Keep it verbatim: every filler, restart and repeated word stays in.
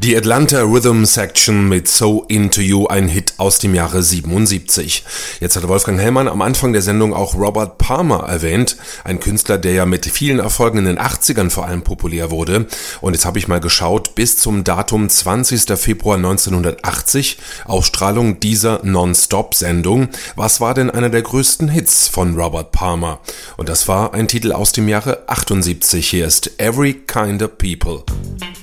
Die Atlanta Rhythm Section mit So Into You, ein Hit aus dem Jahre siebenundsiebzig. Jetzt hat Wolfgang Hellmann am Anfang der Sendung auch Robert Palmer erwähnt, ein Künstler, der ja mit vielen Erfolgen in den achtzigern vor allem populär wurde. Und jetzt habe ich mal geschaut, bis zum Datum zwanzigster Februar neunzehnhundertachtzig, Ausstrahlung dieser Non-Stop-Sendung. Was war denn einer der größten Hits von Robert Palmer? Und das war ein Titel aus dem Jahre achtundsiebzig. Hier ist Every Kind of People.